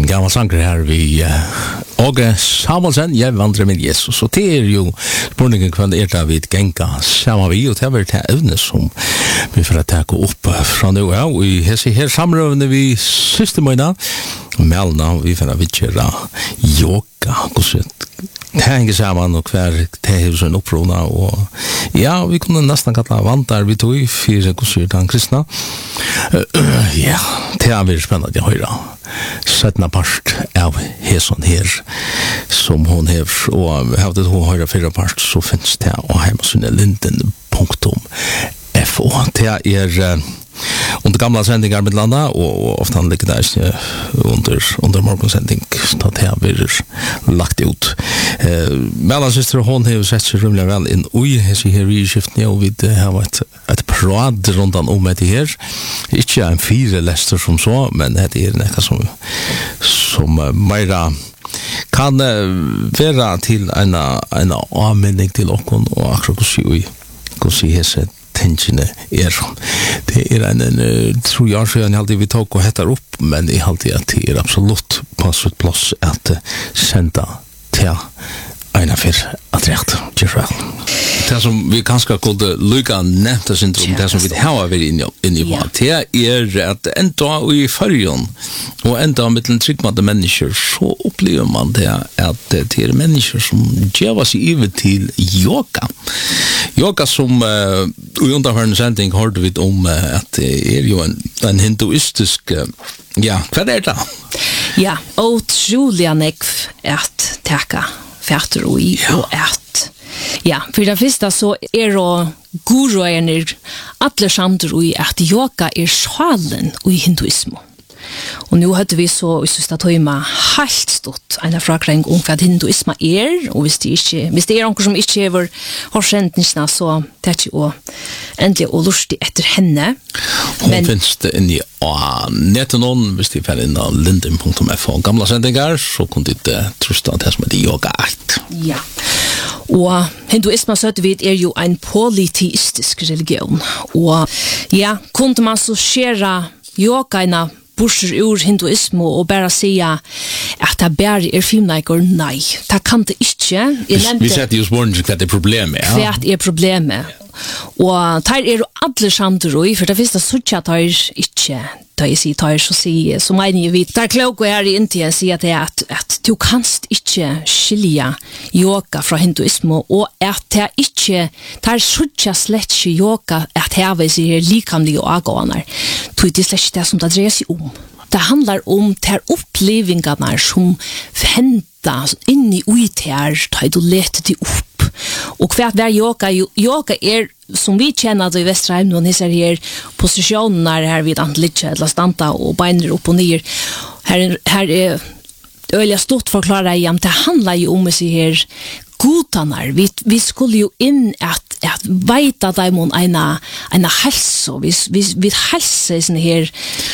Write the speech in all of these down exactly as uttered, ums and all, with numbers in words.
gammal sanger här vi Åge Samuelsen, jag vandrar med Jesus. Och det är ju spurningen kvann är där vid gänga samma vi och det är väl det ävne som vi får att ta upp från nu. Ja, vi har här samrövande vi systemöjna melna vi får att vitchera yoga det hänger samman och kvar det är en upprona och ja, vi kunde nästan kalla vantar vi tog i fyra kurser kristna. Ja, det är väldigt spännande att höra. Sättna part av Heson här som hon har och hade hon höra fyra part så finns det och hemsidan linden punkt f o. Det är under gamla sändningar med landa och ofta ligger där under under morgonsändning så det har vi lagt ut. Eh mellan syster hon har sett sig rumla väl in oj här så här i skiften och vi har ett ett prad runt om med det här. Inte en fyra läster som så men det är något som som mera kan vara till en en användning till och och akkurat så ju hur se tensionen är. Det är en, en tror jag så jag alltid vi tar och hettar upp men i alltid att det är absolut på sitt plats att sända till en affär att rätt. Det som vi kanske kunde lycka nämnda syndrom det som vi har varit inne i på det är att ända i förrjon och ända med en tryggmade människor så upplever man det att det är människor som ger sig över till yoga. Yoga som uh, under hörn sändning hörde vi om uh, att det är ju en, en hinduistisk uh, ja, vad är det? Ja, otroliga nekv att täcka färter och i ja. Och att ja, för det första så är det guruer alla samtidigt i att yoga är sjalen i hinduismen. Och nu hade vi så i sista tajma helt stort en fråga om vad hinduism är och visst det inte visst det är någon som inte över har käntnisna så det är ju äntligen och lustigt efter henne. Men finns det in i netenon visst det är in linden punkt f och gamla sändningar så kunde det trusta det som det yoga akt. Ja. Och hinduism så att vi är ju en polyteistisk religion och ja, kunde man så skera yogaina bursar ur hinduism och bara säga att det bara är filmnaikor, nej. Det kan det inte. Vi sätter just morgon att det är problemet. Ja. Vad är problemet? Og tar er alle samtidig, for det første suttja tar ikke, da jeg sier tar så sier, så mener jeg vi, der kloke her i Indien sier det at, at du kanst ikke skilja yoga fra hinduisme, og at det ikke, tar suttja slett ikke yoga, at det sier likamlige og avgående, tog det slett ikke det som det dreier seg om. Det handlar om ter upplevingarna som hända inni uitär tar du lete det upp. Och för att vara yoga yoga är som vi känner det i Västerheim och ni ser här positionerna här vid antlicha eller stanta och beiner upp och ner. Här här är öliga stort förklara igen det handlar ju om sig här godanar. Vi vi skulle ju in att att veta dem ena ena hälso vi vi vi hälsa sån här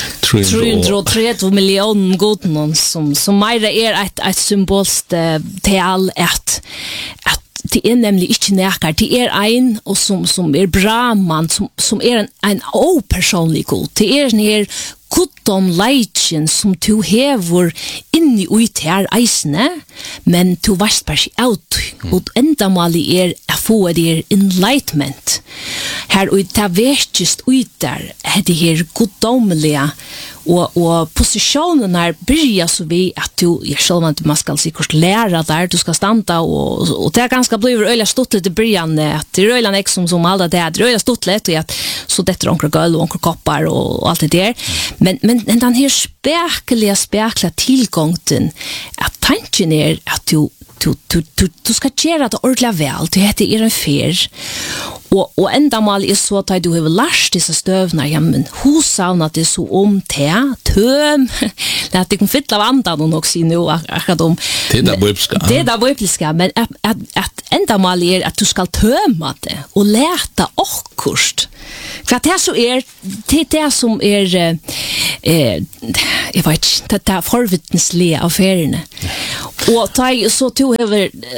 tre miljoner godnon som som mer är ett ett symbolst tal att att det är nämligen inte närkar det är en och som som är bra man som som är en en opersonlig god det är en här gudom leitjen som du hever inni ut her eisne, men du varst bare ikke out, og enda mali er å få det enlightenment. Her og det verkest ut der, er det her gudomlige, og, og posisjonen her byrja så vi at du, jeg selv at man skal sikkert lære der, du skal standa, og, og det er ganske blivet øyla stort litt i byrjan, at det er øyla nek som som alle det er, det er øyla stort litt, og at så dette er onker gøl og onker koppar og, og alt det der, men, men, men den her spekeliga, spekeliga tillgången, at tanken er at du, du, du, du, du skal gjøre det ordentlig vel, du heter er en fer, og, og enda mal er så at du har lært disse støvner hjemme, hun savner det så om te, tøm, at det kan fylle av andan og nok si nå akkurat om. Det er det bøybliska. Det er det bøybliska, men at, at, at enda mal er at du skal tømme det, og lete akkurst. For det så er, det er det som er, eh, jeg vet ikke, det er forvittneslige affærene. Og da så to har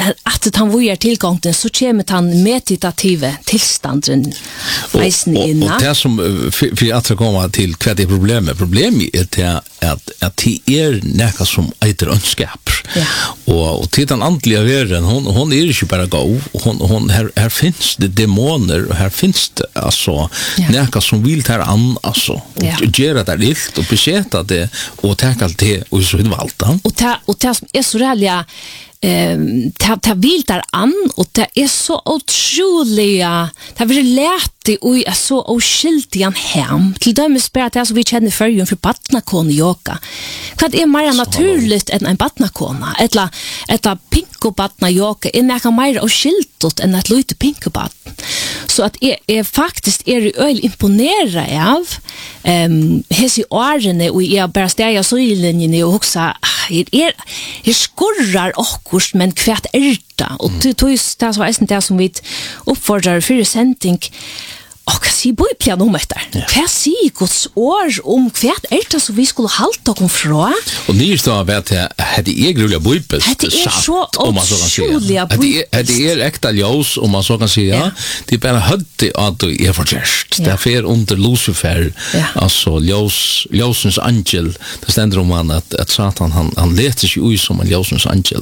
att han vågar tillgången så kommer han meditative tillstånden eisen innan. Och, och, och det som, för, för att komma till vad det är problemet, problemet är det att, att det är näka som eiter önskap. Ja. Och, och till den andliga världen, hon, hon är inte bara gå, hon, hon, här, här finns det demoner, och här finns det alltså, ja. näka som vill ta an, alltså, och ja. göra det lilt, och besätta det, och täcka allt det, och så vidare allt. Och det, och det som är så rädliga, ehm ta ta vill där an och det är så otroliga det vill lätt och är så oskyldigan hem till dem spär att så vi känner för ju för patnakon yoga vad är mer naturligt än en patnakona eller ett pinko patna yoga är näka mer oskyldigt än att lite pinko pat så att är, är faktiskt är det öl imponera av ehm hesi årene och är bara stäja så i linjen och också är är skurrar och men kvärt ärta och det tog just det så är det som vi uppfordrar för sending och si boi piano där. Vad säger Guds ord om kvärt ärta så vi skulle halta och fra? Och ni står vet jag hade jag rullar bibel så om man så kan säga. Det det är äkta ljus om man så kan säga. Det är bara hade att det är förjäst. Därför under Lucifer alltså ljus ljusens angel. Det ständer om man att att Satan han han letar sig ut som en ljusens angel.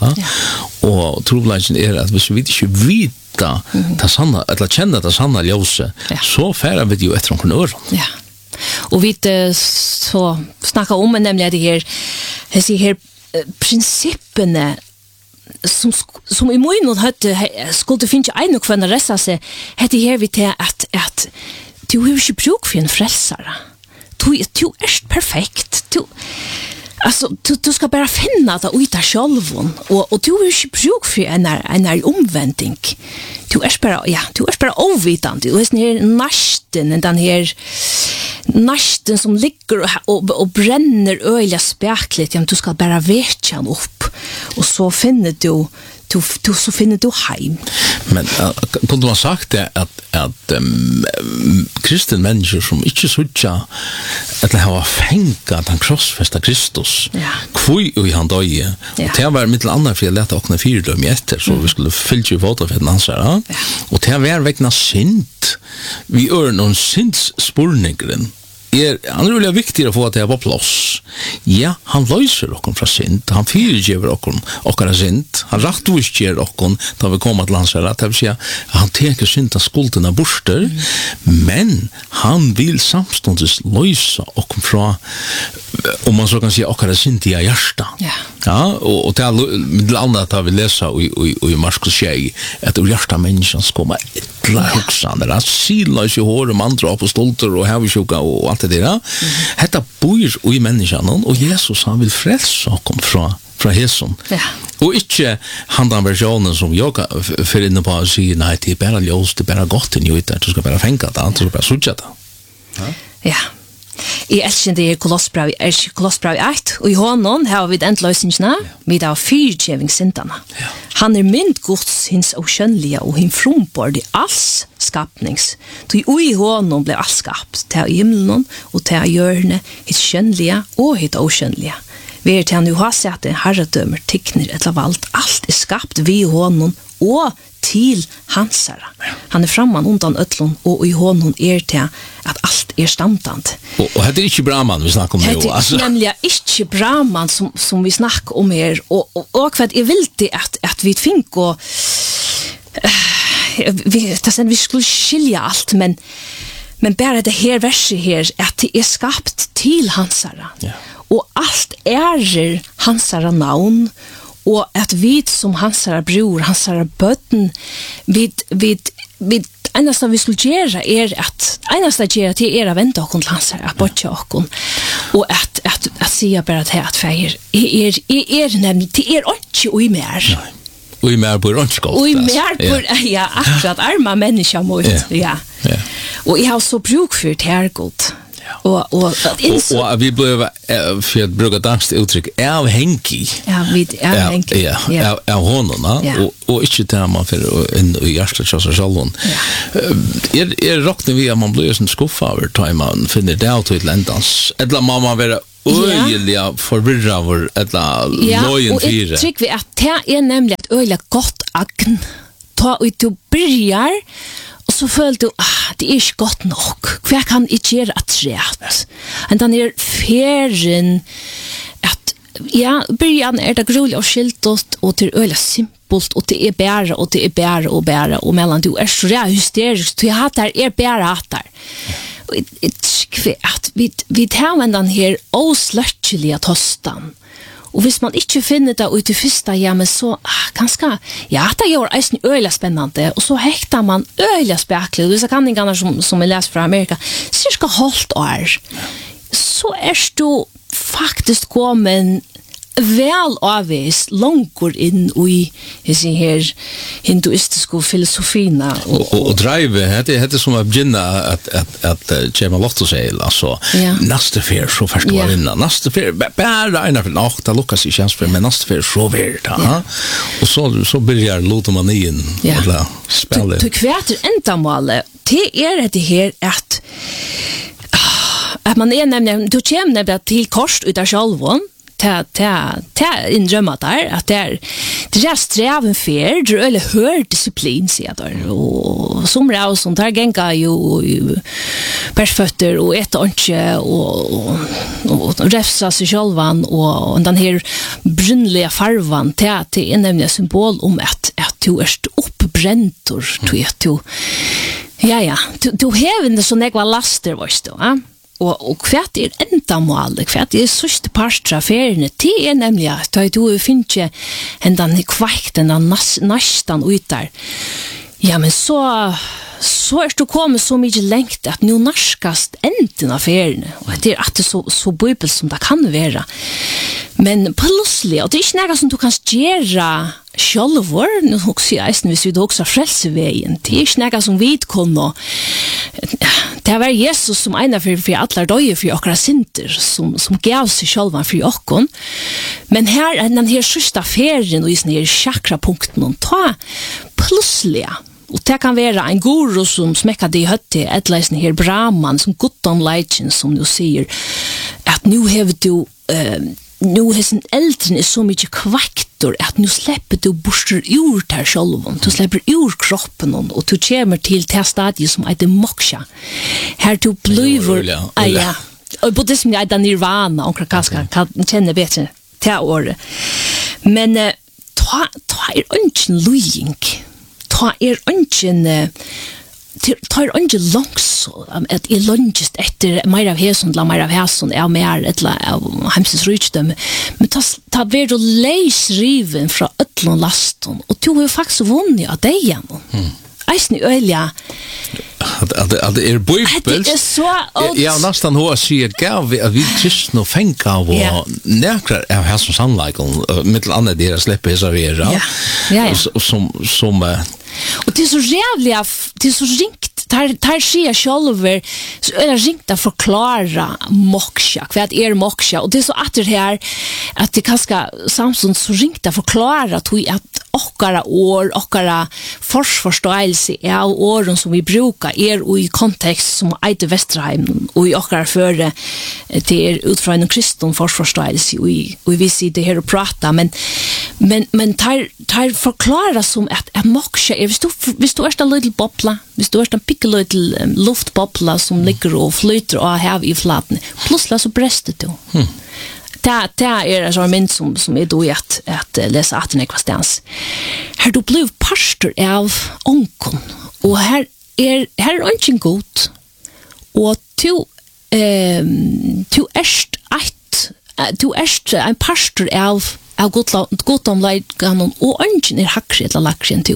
Och troligen är att vi inte vet ta ta sanna eller känna det sanna ljuset så färra vi ju efter någon ör. Ja. Och vi så snacka om nämligen det här det ser här principerna som som i mån hade skulle finnas en och kvanna resa sig hade här vi till att att du har ju bruk för en frälsare. Du du är perfekt. Du alltså du, du ska bara finna det ut av själven och och du är ju bruk för en en omvändning. Du är bara ja, du är bara ovetande. Du är ner nasten den här nasten som ligger och, och, och bränner öliga spärkligt. Ja, du ska bara väcka den upp och så finner du Du, du så finner du hem. Men uh, kunde man sagt det att att um, kristen människor som inte sådja att ha fängat den krossfästa Kristus. Ja. Kvui och han då ju. Och det var mitt andra för lätta och när fyra döm efter så mm. vi skulle fylla ju foto för den ansvara. Ja. Och det var vägna synd. Vi är någon synds spårningen. Er han är väldigt viktigt att få att det på plats. Ja, han löser oss från synd. Han förger oss och är synd. Han rättvisar oss då vi kommer till hans rätt. Det vill säga, han tar synda skulderna borster, mm. men han vill samståndes lösa oss från, om man så kan säga, och är synd i hjärta. Ja. Ja, och, och det är med annat att vi läser i, i, i Markus tjej att ur hjärta människan ska komma ettla högsan, att sila sig hår och mandra på stolter och hävsjuka och allt det där. Mm. Detta bor i människan och Jesus han vill frälsa oss från från Hesson. Ja. Och inte handan versionen som jag för inne på att säga nej, det är bara ljus, det är bara gott i njutet, du ska bara fänga det, du ska bara sutja det. Ja. Ja. I elskjen det er Kolossbrev, er Kolossbrev ett, og i honom har vi den løsningene, vi da fyrtjevingssyndene. Ja. Han er mynd gods hins og skjønlige og hin frumbord i alls skapnings. Så i honom ble alls skapt, til himmelen og til hjørne, hitt skjønlige og hitt oskjønlige. Vi er til han jo har sett en herredømer, tikkner, eller valgt, alt er skapt vi i honom og til hansara. Han er framman undan ötlun og i honom er til at alt er standant. Og, og det er ikke Brahman vi snakker om det jo. Det er nemlig ikke Brahman som, som vi snakker om her. Og, og, og hva er vildig at, at vi fink og uh, vi, vi skulle skilja alt, men, men bare det her verset her, at det er skapt til hansara. Ja. Og alt er hansara navn, og at vi som hansara bror, hansara bøtten, vi, vi, vi, eneste vi skulle gjøre er at, eneste gjøre til er å vente oss til hansara, bortje oss, og at, at, at sier bare til at feir, er, er, er nemlig, det er ikke ui mer. Nei. Ui mer på rønnskål. Ui mer på, ja, akkurat, arma mennesker mot, ja. Ja. Og jeg har så bruk for det her godt. Og, og, og, og vi blev, for å bruke dansk uttrykk, avhengig. Ja, vi er avhengig. Ja, ja, av honom, ja. og, og ikke til man for inn i hjertet til seg selv. Er, er råkner vi at man blir sånn skuffet over, da man finner det av til et lendans? Eller må man være øyelig forvirret eller løyen fire. Ja, og jeg tykker vi at det er nemlig et øyelig godt agn. Ta ut du begynner, og så føler du, ah, det er ikke godt nok. Hva kan jeg gjøre at rett? Men den er ferien at, ja, begynner er det grulig og skiltet, og det er øyelig simpelt, og det er bære, og det er bære og bære, og mellom du er så rett hysterisk, du har hatt der, er bære hatt der. Og jeg tykker at vi, vi tar med den her åsløttelige tostan. Og hvis man ikke finner det ut i første hjemme, så ah, ganske, ja, det gjør eisen øyelig spennende, og så hekter man øyelig spekler. Hvis jeg kan ikke som, som jeg leser fra Amerika, cirka halvt år, så er du faktisk kommet vel avvis langt inn i disse her hinduistiske filosofierna. Og, og, og drive, det er som å begynne at, at, at Kjema Lotto sier, altså, ja. Neste fer så først var innan, neste fer, bare ena for nok, det lukkes ikke hans for, men neste fer så ver det, ja. Og så, så begynner lotomanien, ja. Eller spille. Du, du kveter endamålet, det er det her at at man er nemlig, du kommer nemlig til kors ut av sjølven, ta ta ta in drömma där att det är det är strävan för det är hör disciplin så där och som är som tar gänga ju perfötter och ett anche och och räfsa sig självan och och den här brunliga farvan till till en nämligen symbol om att att du är uppbräntor du är du ja ja du du har inte så några laster vad du va og og kvært er endamål, kvært er sørste part av feriene, det er nemlig at du finner hendan kvekt, hendan nastan ut der. Ja, men så så er du kommet så mye lengt at nu narskast enden av feriene, og det er at det er så, så bibel som det kan være. Men plutselig, og det er ikke noe som du kan gjøre sjølvor, nå husker jeg eisen hvis vi også frelseveien, det er ikke noe som vi kunne. Det var Jesus som ena för för alla döje för okra synder som som gav sig själva för okkon. Men här är den här sista ferien och i sån här chakrapunkten och ta plötsligt. Och det kan vara en guru som smäckar det i hötte, ett läsning här Brahman som gottom legend som du säger att nu har du uh, nu har sin äldren är så mycket kvaktor att nu släpper du borster ur där själva. Du släpper ur kroppen och du kommer till det stadiet som heter moksha. Här du blir ja. Och buddhism är den nirvana och kanske kan känna bättre till år. Men ta ta är ungen lying. Ta är ungen tar inte långs att är långst efter mer av häson la mer av häson är mer ett av hemses rutdom men ta ta ver du läs riven från öllon laston och du har faktiskt vunnit att det igen. Eisen ölja att att att det är bibel. Det är så ja nästan hur ser det gav vi vi just nu fänka och näkra av häson sannligen mittel andra det släpper så vi ja ja som som och det är så jävla det är så ringt tar tar sig själver så är det ringt att förklara moksha vad är moksha och det är så att det här att det kanske Samson så ringt att förklara att vi att okkara år okkara forsforståelse av åren som vi brukar är i kontext som Eide Vesterheim och i okkara före det är utfrån en kristen forsforståelse och i vi ser det här och prata men men men tar tar förklara som att att moksha är visst visst du är en liten bobbla visst du är en pickle liten luftbobbla som ligger och flyter och har i flaten plötsligt så brestet du hmm. Det, det er en sånn mynd som, som er då i at, at lese at den ekvastens. Her du blev pastor av onkon, og her er her er ikke god, og du eh, du erst et, du erst en pastor av av goddomleidganon, og ønsken er hakri eller lakri enn du.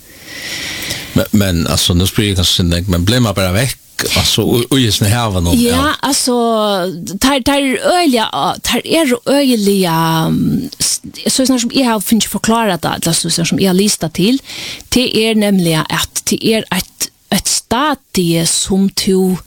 Men, men alltså, nu springer jag kanske, men blir man bara väck? Alltså och just när här var någon ja alltså tar tar öliga tar är öliga så som jag har finns förklarat det alltså så som jag listar till det är nämligen att det är ett ett stadie som to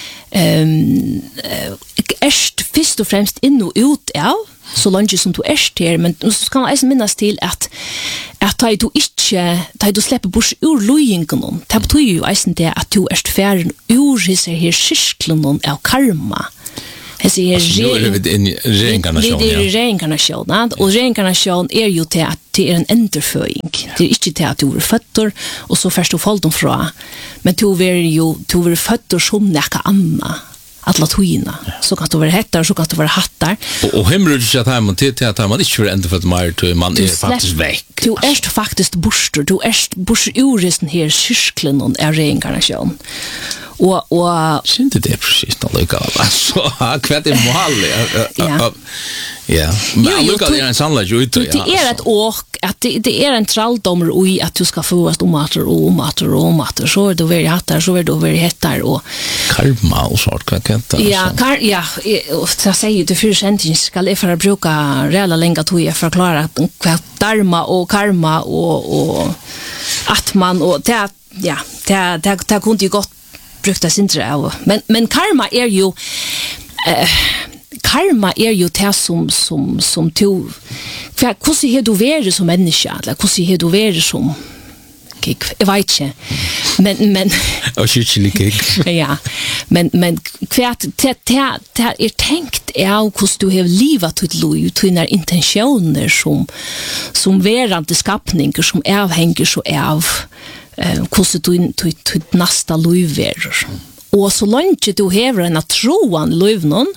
ehm erst först och främst in och ut ja så långt som du erst här men så ska man alltså minnas till att att ta du inte ta du släpper bort ur lojingen det betyder ju alltså det att du erst färden ur sig här cirkeln av karma Jag säger nu är det en reinkarnation. Det är reinkarnation, och reinkarnation är ju till att det är en enterföring. Det är inte till att du är fötter och så först du fall dem fra. Men du är ju du är fötter som näka anna. Alla toina. Så kan du vara hettar, så kan du vara hattar. Och, och hemmer du inte att här man till att man inte för ändå för att man är man är faktiskt väck. Du är faktiskt borstor, du är borstor ur den här cirkeln och är reinkarnation. Och och syns det är precis då lika så kvart i mål. Ja. Ja. Men lika det är en sannolikt ju ute. Det är ett åk att det, det är en tralldom och i att du ska få oss omater och omater och omater så är det väl hattar så är det väl hettar och karma och så kan det. Ja, kar ja, och så säger du för sentens ska det för att bruka reella länga tog jag förklara vad dharma och karma och och att man och det ja, det det det kunde ju gott brukta sintra av. Men men karma är ju eh, karma är ju det som som som to för hur ser du vara som människa eller hur ser du vara som kick jag vet inte men men och shitchili kick ja men men kvart det det det är tänkt är hur du har livat ditt liv dina intentioner som som verande skapningar som avhänger så av eh hur du du nästa liv är och så långt du har en troan liv någon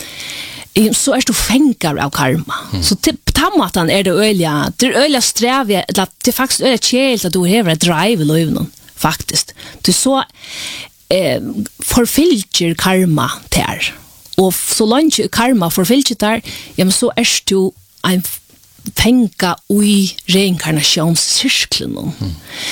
så är du fänkar av karma. Mm. Så till tammatan är det öliga, det är öliga sträviga, att det faktiskt är kärlt att du har ett drive i livet faktiskt. Du så eh, förfylker karma där. Och så långt karma förfylker där, ja, men så är du en fänka i reinkarnationscirkeln. Mm.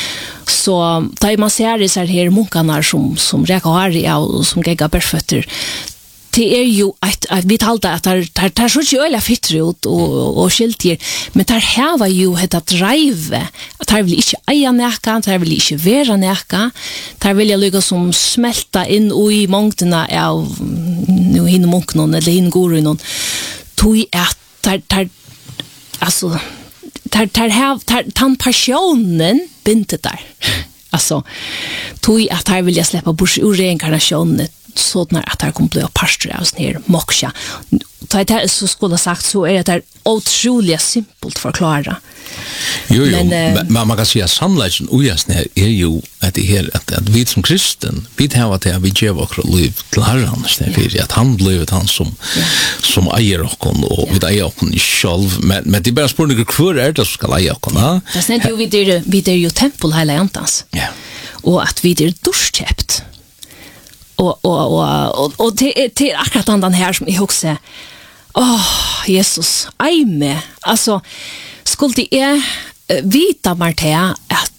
Så där man ser det så här munkarna som, som räkar harriga och som geggar bärfötter, det är ju att, att vi talte att det tar så inte öliga fitter ut och, och skilter, men det här var ju detta drive, att det vill inte eia näka, det vill inte vera näka, det vill jag lycka som smälta in i mångterna av nu hin munknon eller hin gorunon, tog att det tar, alltså, det tar här, tan passionen bintet där, alltså, tog att det vill jag släppa bort ur reinkarnationen, så när att det kommer bli pastor av sån här moksha. Så det är så skulle sagt så är det otroligt simpelt förklara. Jo, jo, men, men man, man kan säga sannolikheten ojäst här är ju att det här att, att vi som kristen vi har att vi ger vårt liv till Herren för att han blev han som ja. som äger oss och vi äger oss själv men men det är bara spårningar kvar är det som ska äga oss. Ja. Det är ju vi det vi det ju tempel hela antans. Ja. Och att vi det duschtäppt. Och och och och och till till akkurat den här som jag också åh Jesus aj med alltså skulle det är vita Martea att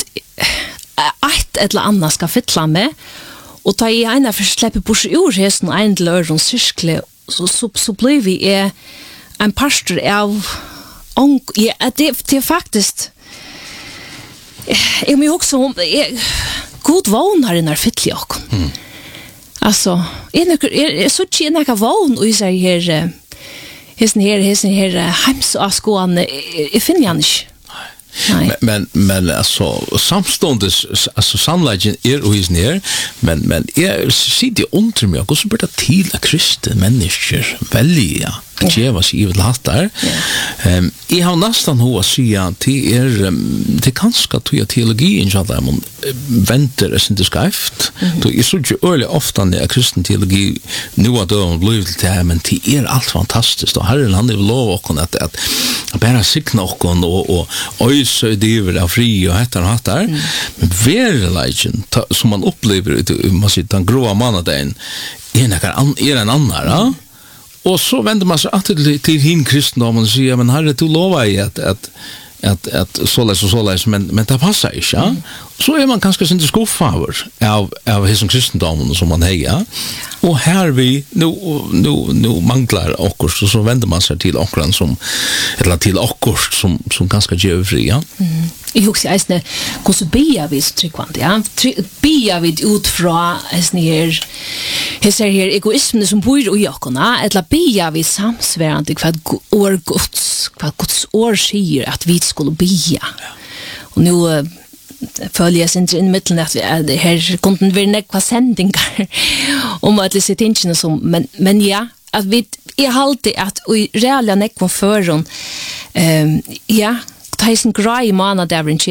ett eller annat ska fylla med och ta i ena för släppa på sig ur hästen en till öron cirkel så så så blir vi är en pastor av on ja det det är faktiskt jag mig också god vana i när fylla och alltså är är så tjänar vana och i sig här Hesten her, hesten her, hems og skående, jeg finner han ikke. Men, men, men alltså, samståndes, alltså samlagen är och hesten her, men, men jag sitter under mig, och så blir det till att kristna människor välja att ge oss i vet hattar. Um, jag har nästan hova säga till er, um, det kanske tror jag teologin så där man väntar är inte skrift. Då är så ju öle ofta när kristen teologi nu att då blir det här men det är allt fantastiskt och Herren han vill lova och att att bara signa och och och ös det är av fri och hattar och hattar. Mm. Men verkligen som man upplever det man sitter en gråa manadagen är en annan, mm. Och så vänder man sig alltid till hin kristendomen och säger men Herre du lovar ju att att att att såläs och såläs men men det passar inte ja. Mm. Så är man kanske inte skuffad av av hur som kristendomen som man hejar. Och här vi nu nu nu manglar och så så vänder man sig till okran som eller till okkurs som som ganska gevfria. Mm. Jag husar äsne hur så bea vi tryckvant ja. Bea vi ut från äsne här här ser här egoismen som bor i okkorna eller bea vi samsvärande vad år Guds vad Guds år säger att vi skulle bea. Och nu följer sig inte in i mitten att det här kunde vara nekva sändningar om att det sitter inte som men, men ja, att vi är alltid att i reella nekvon förron ehm ja, det är en grej i månaden där